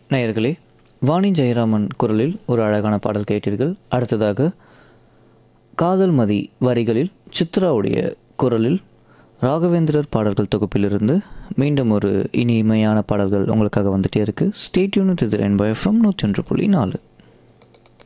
நேயர்களே, வாணி ஜெயராமன் குரலில் ஒரு அழகான பாடல் கேட்டீர்கள். அடுத்ததாக காதல் மதி வரிகளில் சித்ராவுடைய குரலில் ராகவேந்திரர் பாடல்கள் தொகுப்பிலிருந்து மீண்டும் ஒரு இனிமையான பாடல்கள் உங்களுக்காக வந்துட்டே இருக்கு. Stay tune with rainbow FM 101.4.